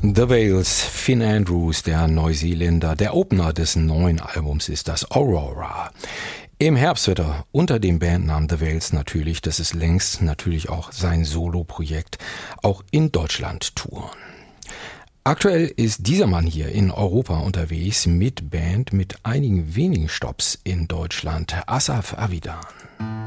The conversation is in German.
The Wales, Finn Andrews, der Neuseeländer. Der Opener des neuen Albums ist das Aurora. Im Herbst wird er unter dem Bandnamen The Wales natürlich, das ist längst natürlich auch sein Soloprojekt, auch in Deutschland touren. Aktuell ist dieser Mann hier in Europa unterwegs mit Band mit einigen wenigen Stops in Deutschland, Asaf Avidan.